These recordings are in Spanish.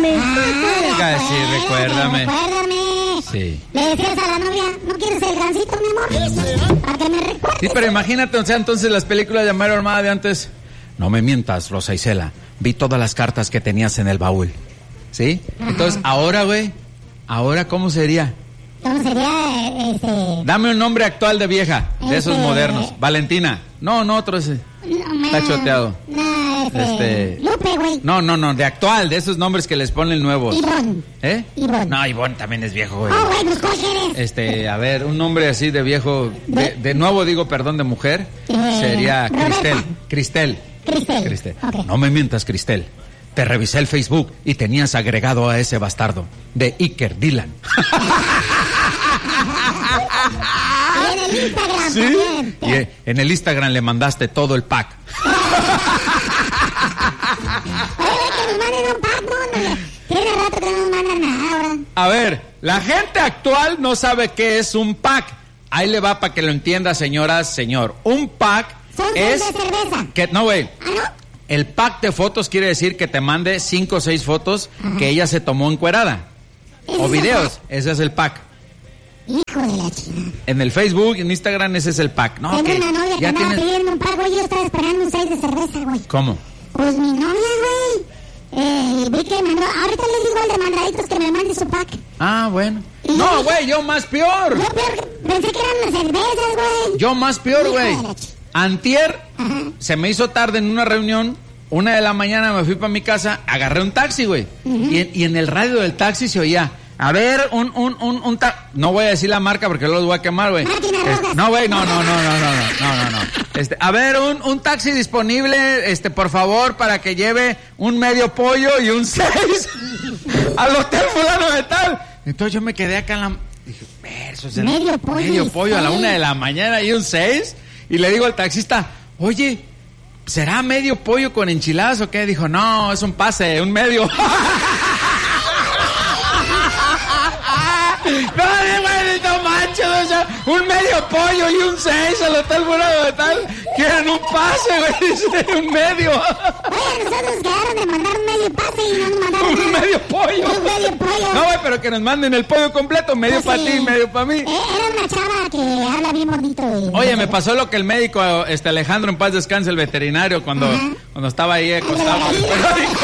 recuérdame. Sí, recuérdame. Sí. Le decías a la novia, ¿no quieres el gansito, mi amor? Para que me recuerdes. Sí, pero imagínate, o sea, entonces las películas de Mario Armada de antes. No me mientas, Rosa Isela. Vi todas las cartas que tenías en el baúl. ¿Sí? Ajá. Entonces, ahora, güey, ¿cómo sería? ¿Cómo sería, Dame un nombre actual de vieja, de esos modernos. Valentina. No, otro ese. No, está choteado. Lupe, güey. No, de actual, de esos nombres que les ponen nuevos. Ivonne. Ivonne. No, Ivonne también es viejo, güey. Oh, güey, pues ¿cuál quieres? A ver, un nombre así de viejo, de nuevo digo, perdón, de mujer, sería Cristel. Cristel. Okay. No me mientas, Cristel. Te revisé el Facebook y tenías agregado a ese bastardo de Iker Dylan. Y en el Instagram ¿sí? También. Y en el Instagram le mandaste todo el pack. Oye, que nos manden un pack, no. Tiene rato que no nos mandan nada ahora. A ver, la gente actual no sabe qué es un pack. Ahí le va para que lo entienda, señoras, señor. Un pack es... de cerveza. Que, no, güey. ¿Ah, no? El pack de fotos quiere decir que te mande 5 o 6 fotos que ella se tomó encuerada. O videos. Ese es el pack. Hijo de la chingada. En el Facebook, en Instagram, ese es el pack. No, tengo una novia que andaba pidiendo un pack, güey. Yo estaba esperando un 6 de cerveza, güey. ¿Cómo? Pues mi novia, güey. Vi que mandó... Ahorita le digo al de mandaditos que me mande su pack. Ah, bueno. No, güey, yo más peor. Yo peor. Pensé que eran las cervezas, güey. Yo más peor, güey. Antier, se me hizo tarde en una reunión, 1 de la mañana me fui para mi casa, agarré un taxi, güey. Y en el radio del taxi se oía, a ver, no voy a decir la marca porque luego los voy a quemar, güey. No, güey, no. A ver, un taxi disponible, por favor, para que lleve un medio pollo y un 6 al hotel fulano de tal. Entonces yo me quedé acá en la... Dije, eso es medio pollo a la 1 de la mañana y un 6. Y le digo al taxista, oye, ¿será medio pollo con enchiladas o qué? Dijo, no, es un pase, un medio. No manches, o sea, un medio pollo y un 6 al hotel bueno de tal. Quieren un pase, güey, dice, un medio. Oye, nosotros quedaron de mandar un medio pase y no nos mandaron un medio pollo. Un medio pollo. No, güey, pero que nos manden el pollo completo, medio para ti, medio para mí. Era una chava que habla bien bonito. Oye, me pasó lo que el médico, Alejandro, en paz descanse, el veterinario, cuando estaba ahí acostado en el periódico.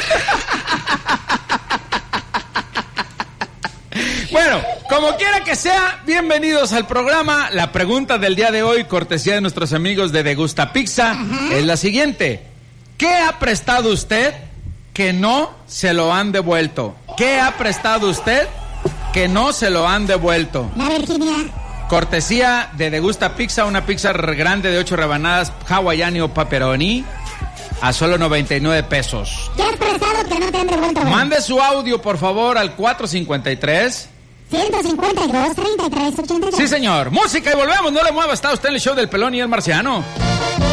Bueno, como quiera que sea, bienvenidos al programa. La pregunta del día de hoy, cortesía de nuestros amigos de Degusta Pizza, es la siguiente. ¿Qué ha prestado usted que no se lo han devuelto? ¿Qué ha prestado usted que no se lo han devuelto? La Virginia. Cortesía de Degusta Pizza, una pizza grande de 8 rebanadas, hawaiani o pepperoni, a solo 99 pesos. ¿Qué has prestado que no te han devuelto? Mande su audio, por favor, al 453... 152-33-83. Sí, señor. Música y volvemos. No le mueva. Está usted en el show del Pelón y el Marciano.